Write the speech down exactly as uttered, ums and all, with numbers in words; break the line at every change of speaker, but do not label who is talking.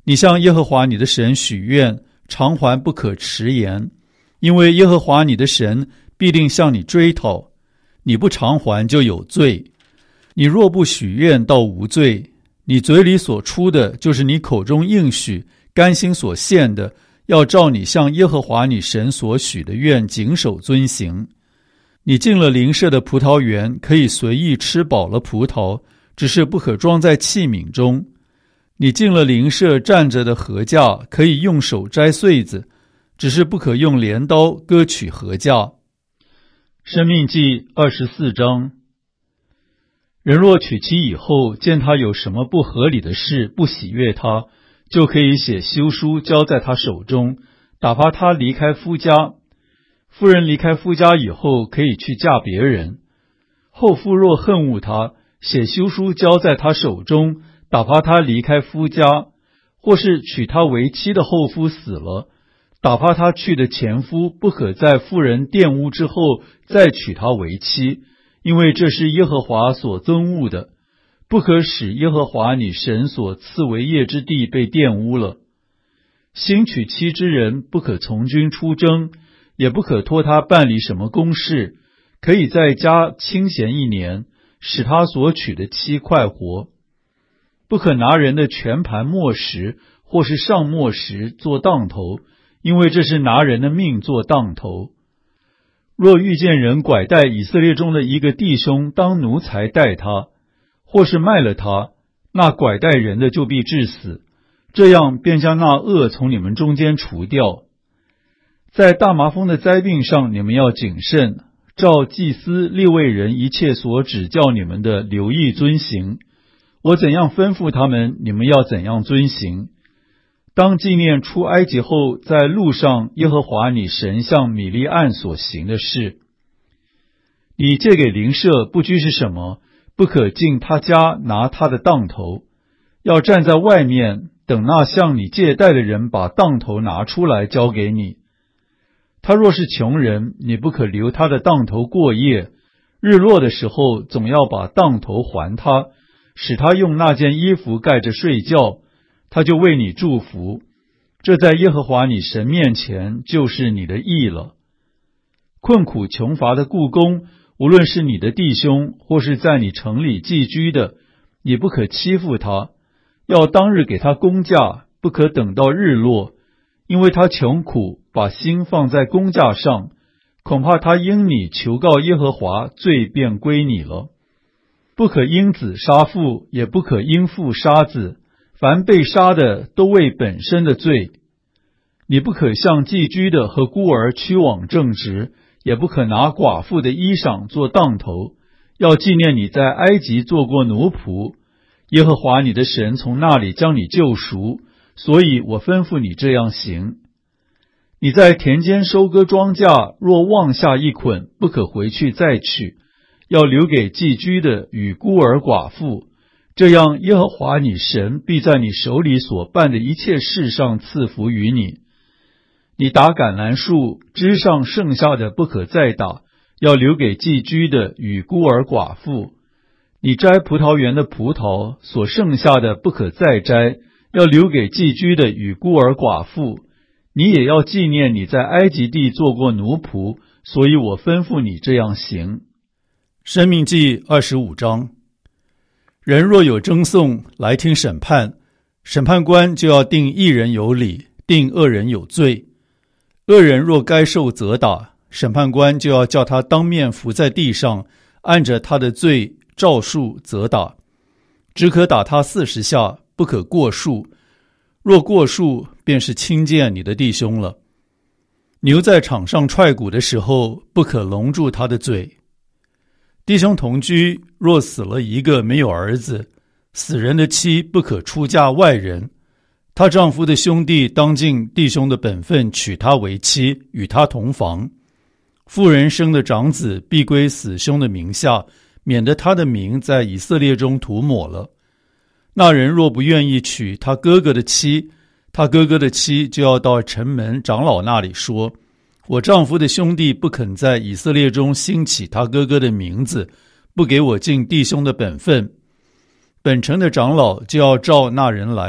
你向耶和华你的神许愿，偿还不可迟延，因为耶和华你的神必定向你追讨，你不偿还就有罪。你若不许愿，倒无罪。你嘴里所出的，就是你口中应许、甘心所献的，要照你向耶和华你神所许的愿谨守遵行。你进了邻舍的葡萄园，可以随意吃饱了葡萄，只是不可装在器皿中。你进了邻舍站着的禾架，可以用手摘穗子，只是不可用镰刀割取禾架。申命记二十四章。人若娶妻以后，见他有什么不合理的事，不喜悦他，就可以写休书交在他手中，打发他离开夫家。妇人离开夫家以后，可以去嫁别人。后夫若恨恶他，写休书交在他手中，打发他离开夫家，或是娶她为妻的后夫死了，打发他去的前夫不可在妇人玷污之后再娶她为妻，因为这是耶和华所憎恶的，不可使耶和华你神所赐为业之地被玷污了。新娶妻之人不可从军出征，也不可托他办理什么公事，可以在家清闲一年，使他所娶的妻快活。不可拿人的全盘磨石或是上磨石做当头，因为这是拿人的命做当头。若遇见人拐带以色列中的一个弟兄当奴才待他，或是卖了他，那拐带人的就必致死，这样便将那恶从你们中间除掉。在大麻风的灾病上，你们要谨慎，照祭司利未人一切所指教你们的留意遵行。我怎样吩咐他们，你们要怎样遵行。当纪念出埃及后在路上耶和华你神向米利暗所行的事。你借给邻舍不拘是什么，不可进他家拿他的当头，要站在外面，等那向你借贷的人把当头拿出来交给你。他若是穷人，你不可留他的当头过夜，日落的时候总要把当头还他，使他用那件衣服盖着睡觉，他就为你祝福。这在耶和华你神面前就是你的义了。困苦穷乏的雇工，无论是你的弟兄，或是在你城里寄居的，你不可欺负他，要当日给他工价，不可等到日落，因为他穷苦，把心放在工价上，恐怕他因你求告耶和华，罪便归你了。不可因子杀父，也不可因父杀子，凡被杀的都为本身的罪。你不可向寄居的和孤儿屈枉正直，也不可拿寡妇的衣裳做当头，要纪念你在埃及做过奴仆，耶和华你的神从那里将你救赎，所以我吩咐你这样行。你在田间收割庄稼，若忘下一捆，不可回去再取，要留给寄居的与孤儿寡妇，这样耶和华你神必在你手里所办的一切事上赐福于你。你打橄榄树，枝上剩下的不可再打，要留给寄居的与孤儿寡妇。你摘葡萄园的葡萄，所剩下的不可再摘，要留给寄居的与孤儿寡妇。你也要纪念你在埃及地做过奴仆，所以我吩咐你这样行。申命记二十五章。人若有争讼来听审判，审判官就要定一人有理，定恶人有罪。恶人若该受责打，审判官就要叫他当面伏在地上，按着他的罪照数责打，只可打他四十下，不可过数。若过数，便是轻贱你的弟兄了。牛在场上踹鼓的时候，不可笼住他的嘴。弟兄同居，若死了一个没有儿子，死人的妻不可出嫁外人，她丈夫的兄弟当尽弟兄的本分，娶她为妻，与她同房。妇人生的长子必归死兄的名下，免得他的名在以色列中涂抹了。那人若不愿意娶他哥哥的妻，他哥哥的妻就要到城门长老那里说，我丈夫的兄弟不肯在以色列中兴起他哥哥的名字，不给我尽弟兄的本分。本城的长老就要召那人来